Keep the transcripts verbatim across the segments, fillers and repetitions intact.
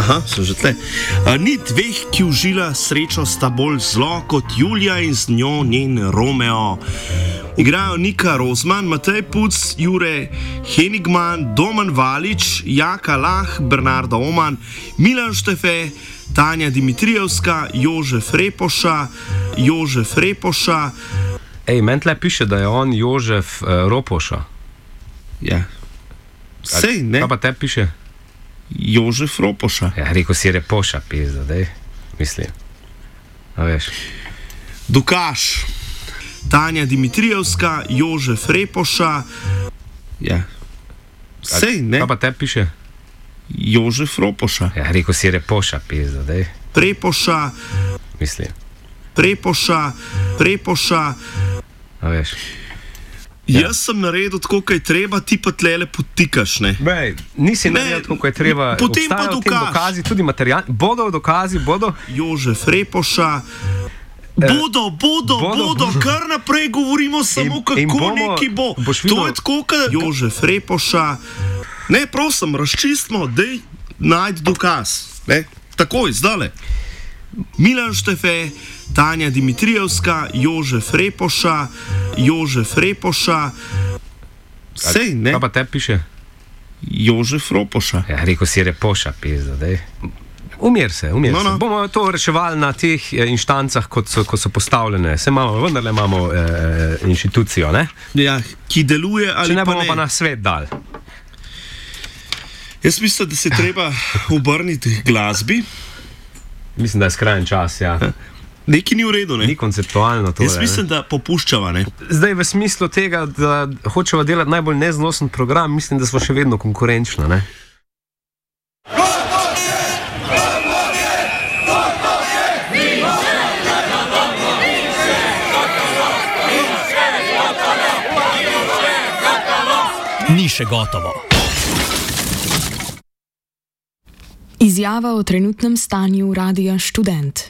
Aha, so že tle. Uh, ni dveh, ki užila srečo, sta bolj zlo kot Julija in z njo njen Romeo. Igrajo Nika Rozman, Matej Puc, Jure Henigman, Domen Valič, Jaka Lah, Bernardo Oman, Milan Štefe, Tanja Dimitrijevska, Jožef Repoša, Jožef Repoša. Ej, meni tle piše, da je on Jožef uh, Ropoša. Ja. Sej, ne? Kaj pa te piše? Jožef Ropoša. Ja, rekel si Repoša, pizda, dej, mislim. A veš. Dokaž. Tanja Dimitrijevska, Jožef Repoša. Ja. Sej, ne? Kaj pa te piše? Jožef Ropoša. Ja, rekel si Repoša, pizda, dej. Prepoša. Mislim. Prepoša, prepoša. A veš. Ja. Jaz sem naredil tako, kaj treba, ti pa tlele potikaš, ne? Bej, nisi naredil tako, kaj treba. Potem pa dokaž. Dokazi, tudi material. Bodo dokazi, bodo. Jožef Repoša. Bodo, bodo, bodo, bodo, kar naprej govorimo samo, in, kako in bomo, neki bo. To je tako, kot Jožef Repoša. Ne, prosim, razčistimo, dej najdi dokaz. Ne? Takoj, zdale. Milan Štefe, Tanja Dimitrijevska, Jožef Repoša, Jožef Repoša. Sej, ne? Kaj pa te piše? Jožef Ropoša. Ja, rekel si Repoša, pizda, dej. Umir se, umir no, no. se. Bomo to reševali na teh eh, inštancah, kot so, ko so postavljene. Se imamo, vendarle imamo eh, inštitucijo, ne? Ja, ki deluje ali Če ne pa bomo ne. pa na svet dali. Jaz mislim, da se treba obrniti glasbi. Mislim, da je skrajen čas, ja. Nekaj ni v redu, ne? Ni konceptualno to. Jaz mislim, da popuščava, ne? Zdaj v smislu tega, da hočeva delati najbolj neznosen program, mislim, da smo še vedno konkurenčni, ne? Ni še gotovo. Izjava o trenutnem stanju Radia Študent.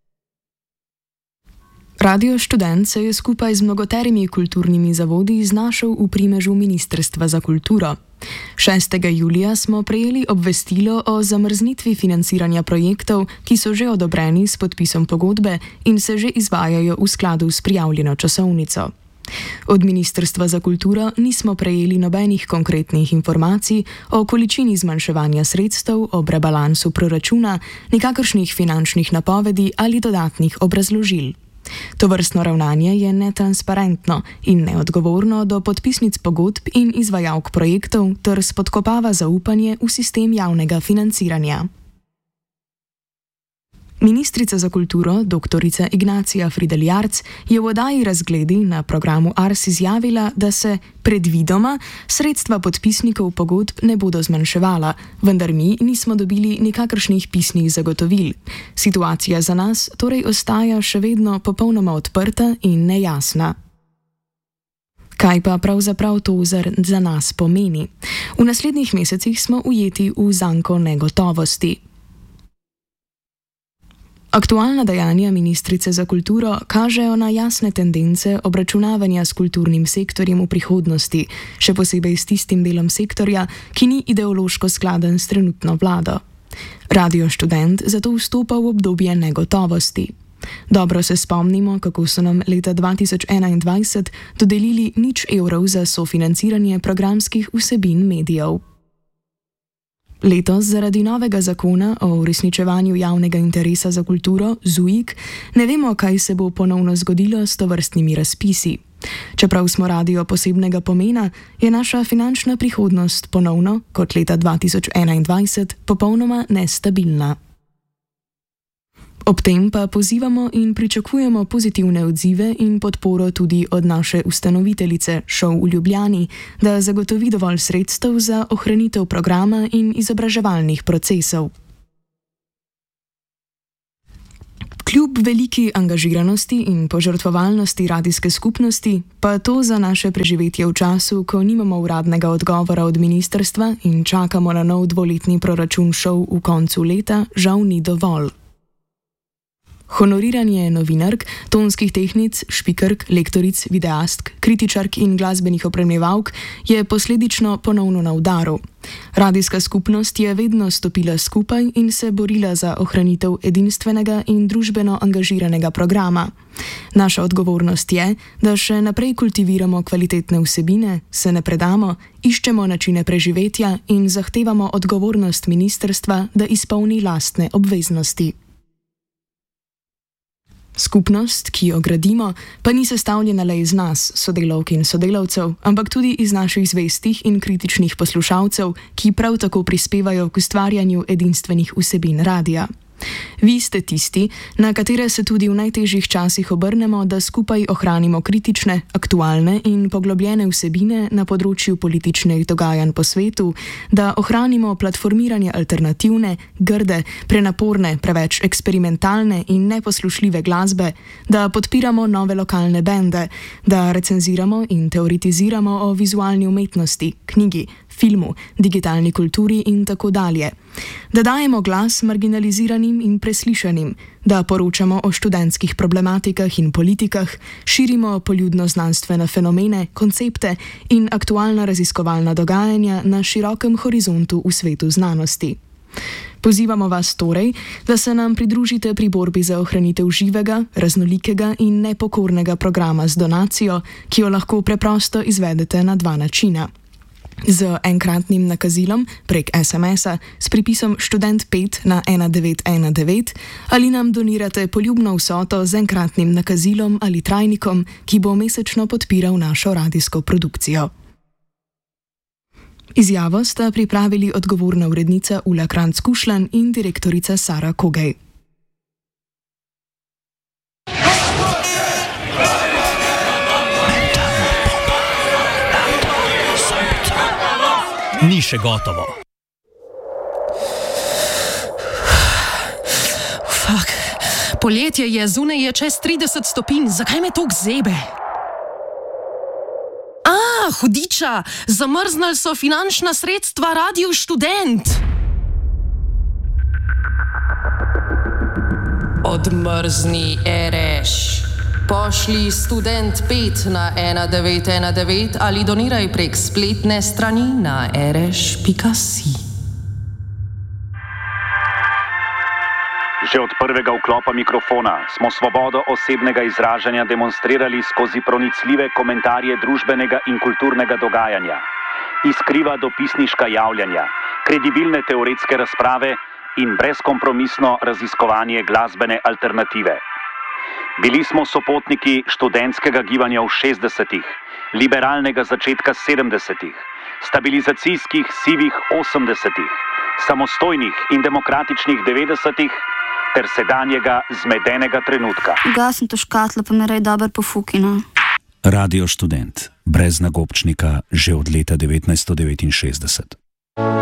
Radio Študent se je skupaj z mnogoterimi kulturnimi zavodi znašel v primežu Ministrstva za kulturo. šestega julija smo prejeli obvestilo o zamrznitvi financiranja projektov, ki so že odobreni s podpisom pogodbe in se že izvajajo v skladu s prijavljeno časovnico. Od Ministrstva za kulturo nismo prejeli nobenih konkretnih informacij o količini zmanjševanja sredstev, ob rebalansu proračuna, nikakršnih finančnih napovedi ali dodatnih obrazložil. Tovrstno ravnanje je netransparentno in neodgovorno do podpisnic pogodb in izvajalk projektov ter spodkopava zaupanje v sistem javnega financiranja. Ministrica za kulturo, doktorica Ignacija Fridel Jarc, je v oddaji Razgledi na programu Ars izjavila, da se predvidoma sredstva podpisnikov pogodb ne bodo zmanjševala, vendar mi nismo dobili nikakršnih pisnih zagotovil. Situacija za nas torej ostaja še vedno popolnoma odprta in nejasna. Kaj pa pravzaprav to za nas pomeni? V naslednjih mesecih smo ujeti v zanko negotovosti. Aktualna dejanja ministrice za kulturo kažejo na jasne tendence obračunavanja s kulturnim sektorjem v prihodnosti, še posebej s tistim delom sektorja, ki ni ideološko skladen s trenutno vlado. Radio Študent zato vstopa v obdobje negotovosti. Dobro se spomnimo, kako so nam leta dva tisoč enaindvajset dodelili nič evrov za sofinanciranje programskih vsebin medijev. Letos zaradi novega zakona o uresničevanju javnega interesa za kulturo, ZUIK, ne vemo, kaj se bo ponovno zgodilo s tovrstnimi razpisi. Čeprav smo radio posebnega pomena, je naša finančna prihodnost ponovno, kot leta dva tisoč enaindvajset, popolnoma nestabilna. Ob tem pa pozivamo in pričakujemo pozitivne odzive in podporo tudi od naše ustanoviteljice ŠOU v Ljubljani, da zagotovi dovolj sredstev za ohranitev programa in izobraževalnih procesov. Kljub veliki angažiranosti in požrtvovalnosti radijske skupnosti, pa to za naše preživetje v času, ko nimamo uradnega odgovora od ministrstva in čakamo na nov dvoletni proračun ŠOU v koncu leta, žal ni dovolj. Honoriranje novinark, tonskih tehnic, špikark, lektoric, videastk, kritičark in glasbenih opremljevalk je posledično ponovno na udaru. Radijska skupnost je vedno stopila skupaj in se borila za ohranitev edinstvenega in družbeno angažiranega programa. Naša odgovornost je, da še naprej kultiviramo kvalitetne vsebine, se ne predamo, iščemo načine preživetja in zahtevamo odgovornost ministrstva, da izpolni lastne obveznosti. Skupnost, ki jo gradimo, pa ni sestavljena le iz nas, sodelavk in sodelavcev, ampak tudi iz naših zvestih in kritičnih poslušalcev, ki prav tako prispevajo k ustvarjanju edinstvenih vsebin radia. Vi ste tisti, na katere se tudi v najtežjih časih obrnemo, da skupaj ohranimo kritične, aktualne in poglobljene vsebine na področju političnih dogajanj po svetu, da ohranimo platformiranje alternativne, grde, prenaporne, preveč eksperimentalne in neposlušljive glasbe, da podpiramo nove lokalne bende, da recenziramo in teoretiziramo o vizualni umetnosti, knjigi, filmu, digitalni kulturi in tako dalje. Da dajemo glas marginaliziranim in preslišanim, da poročamo o študentskih problematikah in politikah, širimo poljudno-znanstvene fenomene, koncepte in aktualna raziskovalna dogajanja na širokem horizontu v svetu znanosti. Pozivamo vas torej, da se nam pridružite pri borbi za ohranitev živega, raznolikega in nepokornega programa z donacijo, ki jo lahko preprosto izvedete na dva načina. Z enkratnim nakazilom prek es em es-a s pripisom študent pet na ena devet ena devet ali nam donirate poljubno vsoto z enkratnim nakazilom ali trajnikom, ki bo mesečno podpiral našo radijsko produkcijo. Izjavo sta pripravili odgovorna urednica Ula Kranjc-Kušlan in direktorica Sara Kogej. Ni še gotovo. Fak, poletje je, zunaj je čez trideset stopinj, zakaj me toliko zebe? A, hudiča, zamrznali so finančna sredstva Radio Študent. Odmrzni, Ereš. Pošli študent pet na ena devet ena devet ali doniraj prek spletne strani na ereš pika si. Že od prvega vklopa mikrofona smo svobodo osebnega izražanja demonstrirali skozi pronicljive komentarje družbenega in kulturnega dogajanja, iskriva dopisniška javljanja, kredibilne teoretske razprave in brezkompromisno raziskovanje glasbene alternative. Bili smo sopotniki študentskega gibanja v šestdesetih, liberalnega začetka sedemdesetih, stabilizacijskih sivih osemdesetih, samostojnih in demokratičnih devetdesetih ter sedanjega zmedenega trenutka. Gasim to škatlo, pa me raj dober pofukino. Radio Študent, brez nagobčnika, že od leta devetnajststo devetinšestdeset.